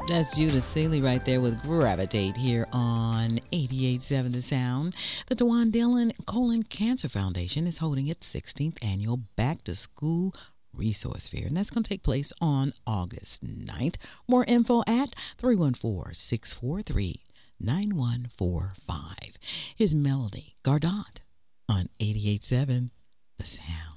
That's Judah Seeley right there with Gravitate here on 88.7 The Sound. The DeJuan Dillon Colon Cancer Foundation is holding its 16th annual Back to School Resource Fair, and that's going to take place on August 9th. More info at 314-643-9145. Here's Melody Gardot on 88.7 The Sound.